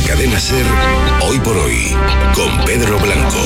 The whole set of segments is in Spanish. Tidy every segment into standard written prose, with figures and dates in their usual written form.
Cadena SER, Hoy por Hoy, con Pedro Blanco.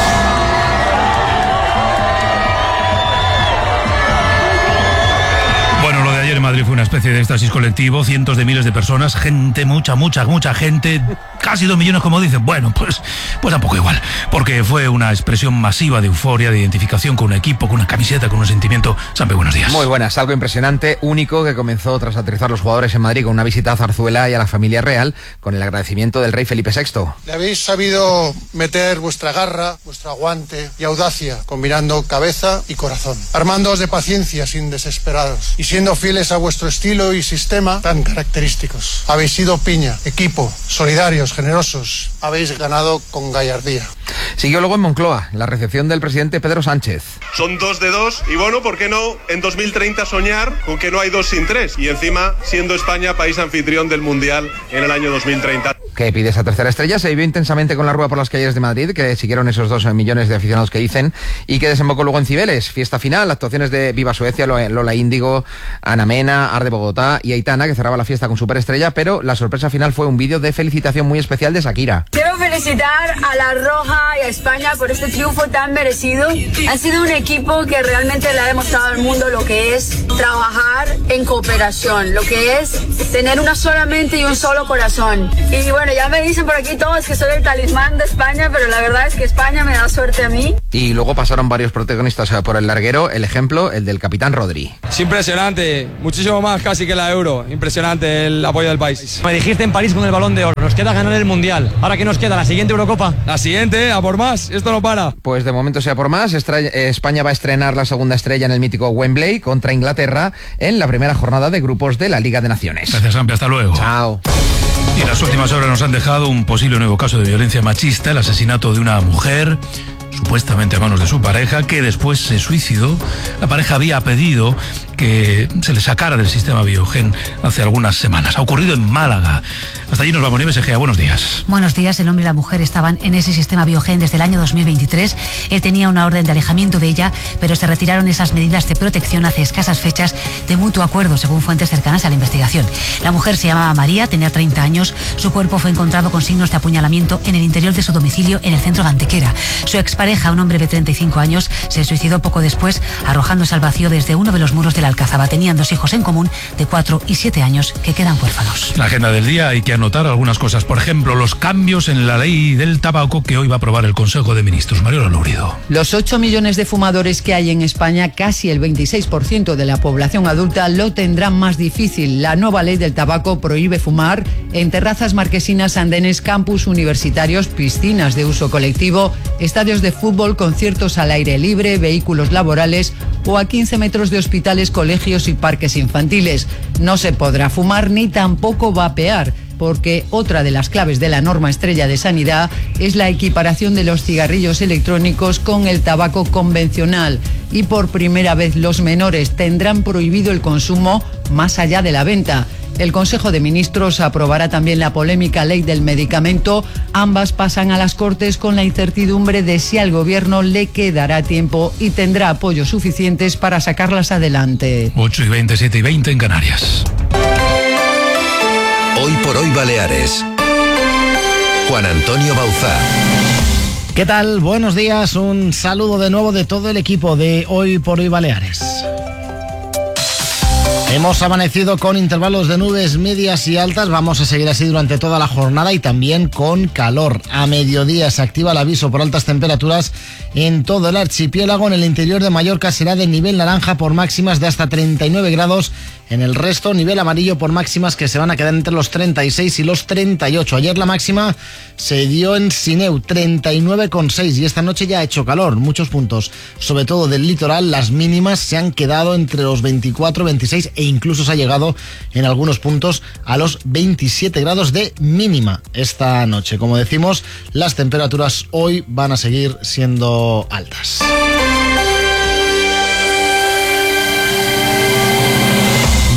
Bueno, lo de ayer en Madrid fue una especie de éxtasis colectivo, cientos de miles de personas, gente, mucha gente, casi 2 millones como dicen. Bueno, pues tampoco igual, porque fue una expresión masiva de euforia, de identificación con un equipo, con una camiseta, con un sentimiento. Sampe, buenos días. Muy buenas, algo impresionante, único, que comenzó tras aterrizar los jugadores en Madrid con una visita a Zarzuela y a la familia real, con el agradecimiento del rey Felipe VI. Le habéis sabido meter vuestra garra, vuestro aguante y audacia, combinando cabeza y corazón, armándoos de paciencia sin desesperados y siendo fieles a vuestro estilo y sistema tan característicos. Habéis sido piña, equipo, solidarios, generosos. Habéis ganado con gallardía. Siguió luego en Moncloa, la recepción del presidente Pedro Sánchez. Son 2 de 2 y bueno, ¿por qué no en 2030 soñar con que no hay 2 sin 3? Y encima siendo España país anfitrión del Mundial en el año 2030. Que pide esa tercera estrella se vivió intensamente con la rueda por las calles de Madrid, que siguieron esos 2 millones de aficionados que dicen, y que desembocó luego en Cibeles. Fiesta final, actuaciones de Viva Suecia, Lola Índigo, Ana Mena, Arde Bogotá y Aitana, que cerraba la fiesta con superestrella, pero la sorpresa final fue un vídeo de felicitación muy especial de Shakira. Quiero felicitar a La Roja y a España por este triunfo tan merecido. Ha sido un equipo que realmente le ha demostrado al mundo lo que es trabajar en cooperación, lo que es tener una sola mente y un solo corazón. Y bueno, ya me dicen por aquí todos que soy el talismán de España, pero la verdad es que España me da suerte a mí. Y luego pasaron varios protagonistas por el larguero, el ejemplo, el del capitán Rodri. Es impresionante, muchísimo más casi que la Euro, impresionante el apoyo del país. Me dijiste en París con el Balón de Oro, nos queda ganar el Mundial. ¿Ahora qué nos queda? ¿La siguiente Eurocopa? La siguiente, a por más, esto no para. Pues de momento sea por más, España va a estrenar la segunda estrella en el mítico Wembley contra Inglaterra en la primera jornada de grupos de la Liga de Naciones. Gracias, Sampe, hasta luego. Chao. Y las últimas horas nos han dejado un posible nuevo caso de violencia machista, el asesinato de una mujer, supuestamente a manos de su pareja, que después se suicidó. La pareja había pedido que se le sacara del sistema Biogen hace algunas semanas. Ha ocurrido en Málaga. Hasta allí nos vamos, Nieves Egea. Buenos días. Buenos días. El hombre y la mujer estaban en ese sistema Biogen desde el año 2023. Él tenía una orden de alejamiento de ella, pero se retiraron esas medidas de protección hace escasas fechas de mutuo acuerdo, según fuentes cercanas a la investigación. La mujer se llamaba María, tenía 30 años. Su cuerpo fue encontrado con signos de apuñalamiento en el interior de su domicilio en el centro de Antequera. Su expareja, un hombre de 35 años, se suicidó poco después, arrojándose al vacío desde uno de los muros de la Alcazaba. Tenían 2 hijos en común de 4 y 7 años que quedan huérfanos. La agenda del día, hay que anotar algunas cosas. Por ejemplo, los cambios en la ley del tabaco que hoy va a aprobar el Consejo de Ministros. Mariola Lourido. Los 8 millones de fumadores que hay en España, casi el 26% de la población adulta, lo tendrán más difícil. La nueva ley del tabaco prohíbe fumar en terrazas marquesinas, andenes, campus universitarios, piscinas de uso colectivo, estadios de fútbol, conciertos al aire libre, vehículos laborales o a 15 metros de hospitales, colegios y parques infantiles. No se podrá fumar ni tampoco vapear, porque otra de las claves de la norma estrella de sanidad es la equiparación de los cigarrillos electrónicos con el tabaco convencional. Y por primera vez los menores tendrán prohibido el consumo más allá de la venta. El Consejo de Ministros aprobará también la polémica ley del medicamento. Ambas pasan a las Cortes con la incertidumbre de si al Gobierno le quedará tiempo y tendrá apoyos suficientes para sacarlas adelante. 8:20, 7:20 en Canarias. Hoy por Hoy Baleares. Juan Antonio Bauzá. ¿Qué tal? Buenos días, un saludo de nuevo de todo el equipo de Hoy por Hoy Baleares. Hemos amanecido con intervalos de nubes medias y altas, vamos a seguir así durante toda la jornada y también con calor. A mediodía se activa el aviso por altas temperaturas en todo el archipiélago. En el interior de Mallorca será de nivel naranja por máximas de hasta 39 grados. En el resto, nivel amarillo por máximas que se van a quedar entre los 36 y los 38. Ayer la máxima se dio en Sineu, 39,6, y esta noche ya ha hecho calor. Muchos puntos, sobre todo del litoral, las mínimas se han quedado entre los 24, 26 e incluso se ha llegado en algunos puntos a los 27 grados de mínima esta noche. Como decimos, las temperaturas hoy van a seguir siendo altas.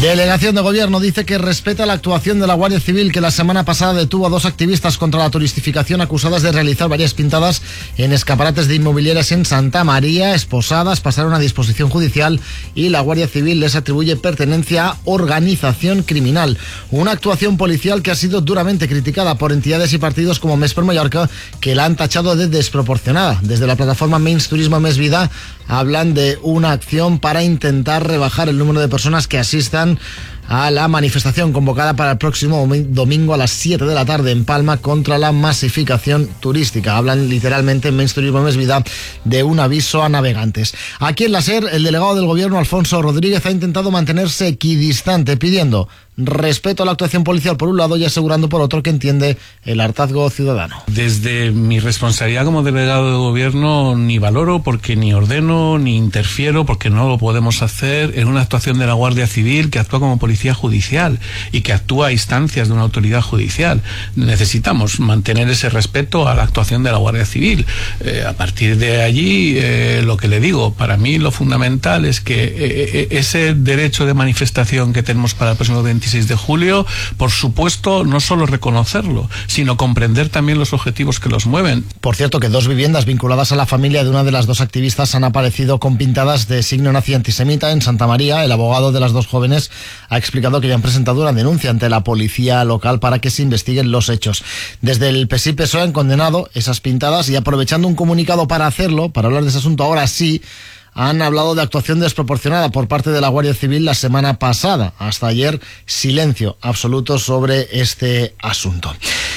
Delegación de Gobierno dice que respeta la actuación de la Guardia Civil, que la semana pasada detuvo a 2 activistas contra la turistificación acusadas de realizar varias pintadas en escaparates de inmobiliarias en Santa María. Esposadas pasaron a disposición judicial y la Guardia Civil les atribuye pertenencia a organización criminal. Una actuación policial que ha sido duramente criticada por entidades y partidos como Més per Mallorca, que la han tachado de desproporcionada. Desde la plataforma Menys Turisme Més Vida hablan de una acción para intentar rebajar el número de personas que asistan a la manifestación convocada para el próximo domingo a las 7 de la tarde en Palma contra la masificación turística. Hablan literalmente en Menys Turisme Més Vida de un aviso a navegantes. Aquí en la SER, el delegado del Gobierno, Alfonso Rodríguez, ha intentado mantenerse equidistante, pidiendo respeto a la actuación policial por un lado y asegurando por otro que entiende el hartazgo ciudadano. Desde mi responsabilidad como delegado de Gobierno ni valoro, porque ni ordeno, ni interfiero, porque no lo podemos hacer en una actuación de la Guardia Civil que actúa como policía judicial y que actúa a instancias de una autoridad judicial. Necesitamos mantener ese respeto a la actuación de la Guardia Civil. A partir de allí, lo que le digo, para mí lo fundamental es que ese derecho de manifestación que tenemos para el próximo 26 de julio, por supuesto, no solo reconocerlo, sino comprender también los objetivos que los mueven. Por cierto, que 2 viviendas vinculadas a la familia de una de las 2 activistas han aparecido con pintadas de signo nazi antisemita en Santa María. El abogado de las 2 jóvenes ha explicado que ya han presentado una denuncia ante la policía local para que se investiguen los hechos. Desde el PSI-PSOE han condenado esas pintadas y, aprovechando un comunicado para hacerlo, para hablar de ese asunto ahora sí, han hablado de actuación desproporcionada por parte de la Guardia Civil la semana pasada. Hasta ayer, silencio absoluto sobre este asunto.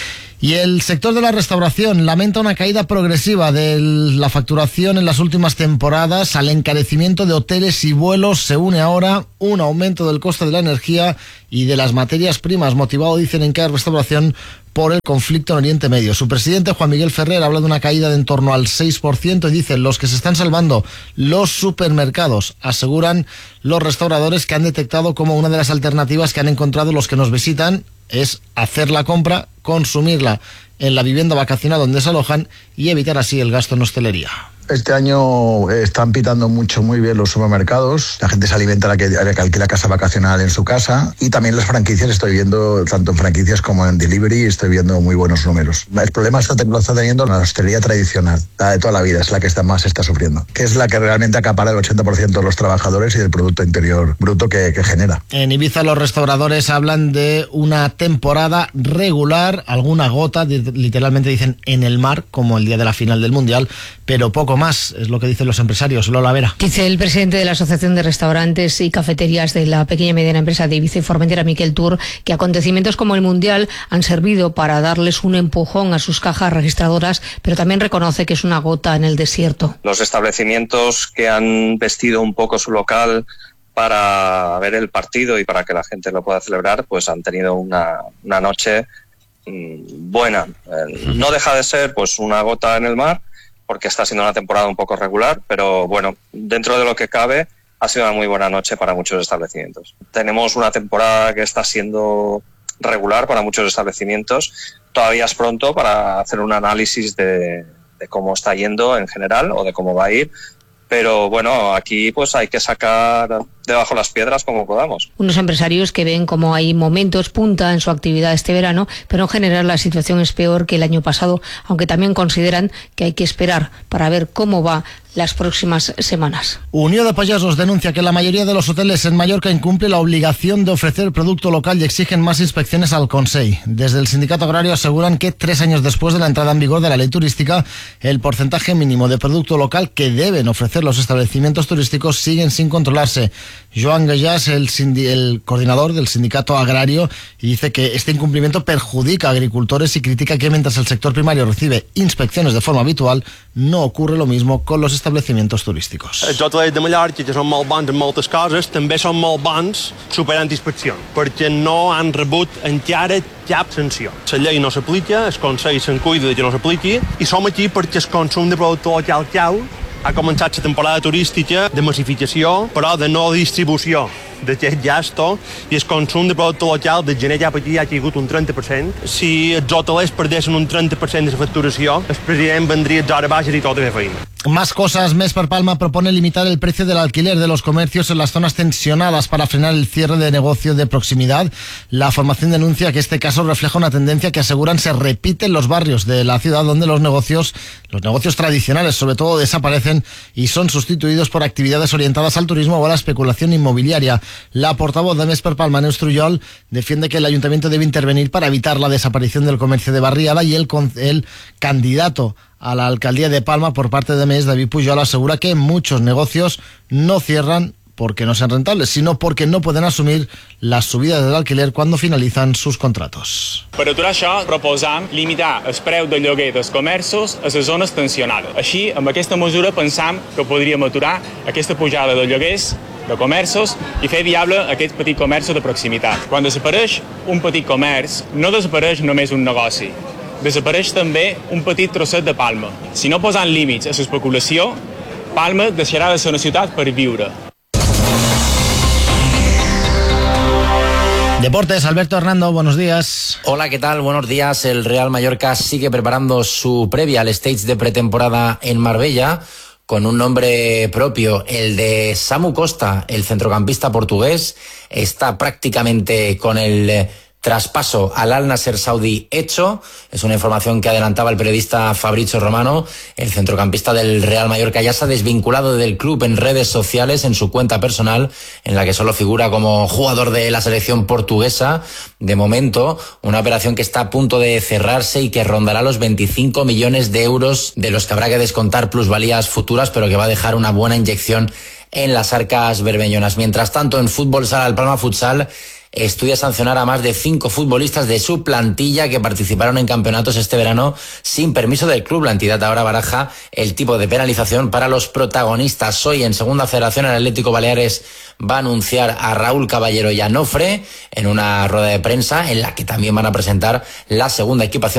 Y el sector de la restauración lamenta una caída progresiva de la facturación en las últimas temporadas. Al encarecimiento de hoteles y vuelos se une ahora un aumento del coste de la energía y de las materias primas, motivado, dicen, en cada restauración por el conflicto en Oriente Medio. Su presidente, Juan Miguel Ferrer, habla de una caída de en torno al 6% y dice: los que se están salvando los supermercados, aseguran los restauradores, que han detectado como una de las alternativas que han encontrado los que nos visitan es hacer la compra, consumirla en la vivienda vacacional donde se alojan y evitar así el gasto en hostelería. Este año están pitando muy bien los supermercados. La gente se alimenta a la que alquila casa vacacional en su casa. Y también las franquicias, estoy viendo, tanto en franquicias como en delivery, estoy viendo muy buenos números. El problema lo está teniendo la hostelería tradicional, la de toda la vida, es la que más está sufriendo, que es la que realmente acapara el 80% de los trabajadores y del Producto Interior Bruto que genera. En Ibiza los restauradores hablan de una temporada regular, alguna gota, literalmente dicen, en el mar, como el día de la final del Mundial, pero poco más, es lo que dicen los empresarios. Lola Vera. Dice el presidente de la Asociación de Restaurantes y Cafeterías de la pequeña y mediana empresa de Ibiza y Formentera, Miquel Tur, que acontecimientos como el Mundial han servido para darles un empujón a sus cajas registradoras, pero también reconoce que es una gota en el desierto. Los establecimientos que han vestido un poco su local para ver el partido y para que la gente lo pueda celebrar, pues han tenido una noche buena. No deja de ser pues una gota en el mar, porque está siendo una temporada un poco regular, pero bueno, dentro de lo que cabe, ha sido una muy buena noche para muchos establecimientos. Tenemos una temporada que está siendo regular para muchos establecimientos. Todavía es pronto para hacer un análisis de cómo está yendo en general o de cómo va a ir, pero bueno, aquí pues hay que sacar debajo las piedras como podamos. Unos empresarios que ven como hay momentos punta en su actividad este verano, pero en general la situación es peor que el año pasado, aunque también consideran que hay que esperar para ver cómo va las próximas semanas. Unió de Payasos denuncia que la mayoría de los hoteles en Mallorca incumple la obligación de ofrecer producto local y exigen más inspecciones al Consell. Desde el sindicato agrario aseguran que 3 años después de la entrada en vigor de la ley turística, el porcentaje mínimo de producto local que deben ofrecer los establecimientos turísticos siguen sin controlarse. Joan Gallás, el coordinador del sindicato agrario, y dice que este incumplimiento perjudica a agricultores y critica que mientras el sector primario recibe inspecciones de forma habitual, no ocurre lo mismo con los establecimientos turísticos. Els hotelers de Mallorca, que són molt bons en moltes coses, també són molt bons superant inspeccions, perquè no han rebut encara cap sanció. La llei no s'aplica, el Consell se'n cuida que no s'apliqui, i som aquí perquè el consum de producte local cau. Ha començat la temporada turística de massificació, però de no distribució d'aquest gasto, i el consum de producte local de gener cap aquí ha caigut un 30%. Si els hotelers perdessin un 30% de la facturació, el president vendria a hores baixes i tot de fer feina. Más cosas. Més per Palma propone limitar el precio del alquiler de los comercios en las zonas tensionadas para frenar el cierre de negocio de proximidad. La formación denuncia que este caso refleja una tendencia que aseguran se repite en los barrios de la ciudad donde los negocios tradicionales sobre todo desaparecen y son sustituidos por actividades orientadas al turismo o a la especulación inmobiliaria. La portavoz de Més per Palma, Neus Trujol, defiende que el ayuntamiento debe intervenir para evitar la desaparición del comercio de barriada y el candidato a la alcaldía de Palma por parte de MES, David Pujol, asegura que muchos negocios no cierran porque no sean rentables, sino porque no pueden asumir las subidas del alquiler cuando finalizan sus contratos. Per aturar això, proposam limitar el preu de lloguer dels comerços a les zones tensionades. Així, amb aquesta mesura pensam que podríem aturar aquesta pujada de lloguers de comerços i fer viable aquest petit comerç de proximitat. Quan desapareix un petit comerç, no desapareix només un negoci, desapareix també un petit trosset de Palma. Si no posant límits a l'especulació, Palma deixarà de ser una ciutat per viure. Deportes, Alberto Hernando, buenos días. Hola, ¿qué tal? Buenos días. El Real Mallorca sigue preparando su previa al stage de pretemporada en Marbella con un nombre propio, el de Samu Costa, el centrocampista portugués. Está prácticamente con el traspaso al Al Nassr saudí hecho. Es una información que adelantaba el periodista Fabrizio Romano. El centrocampista del Real Mallorca ya se ha desvinculado del club en redes sociales, en su cuenta personal, en la que solo figura como jugador de la selección portuguesa. De momento, una operación que está a punto de cerrarse y que rondará los 25 millones de euros, de los que habrá que descontar plusvalías futuras, pero que va a dejar una buena inyección en las arcas bermeñonas. Mientras tanto, en fútbol sala, el Palma Futsal estudia sancionar a más de 5 futbolistas de su plantilla que participaron en campeonatos este verano sin permiso del club. La entidad ahora baraja el tipo de penalización para los protagonistas. Hoy en Segunda Federación el Atlético Baleares va a anunciar a Raúl Caballero y a Nofre en una rueda de prensa en la que también van a presentar la segunda equipación